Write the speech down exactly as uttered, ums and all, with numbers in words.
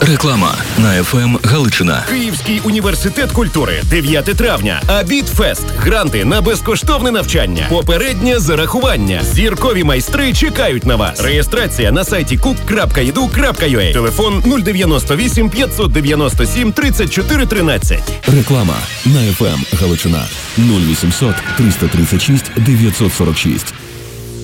Реклама на еф ем Галичина. Київський університет культури. дев'яте травня. Абітфест. Гранти на безкоштовне навчання. Попереднє зарахування. Зіркові майстри чекають на вас. Реєстрація на сайті кук крапка і ді ю крапка ю а. Телефон нуль дев'яносто вісім п'ятсот дев'яносто сім тридцять чотири тринадцять. Реклама на еф ем Галичина. нуль вісімсот триста тридцять шість дев'ятсот сорок шість.